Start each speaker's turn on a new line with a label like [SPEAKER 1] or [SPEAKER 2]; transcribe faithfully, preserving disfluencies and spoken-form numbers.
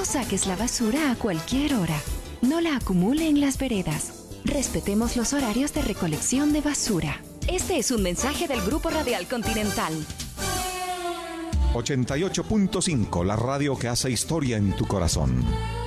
[SPEAKER 1] No saques la basura a cualquier hora. No la acumule en las veredas. Respetemos los horarios de recolección de basura. Este es un mensaje del Grupo Radial Continental.
[SPEAKER 2] ochenta y ocho punto cinco, la radio que hace historia en tu corazón.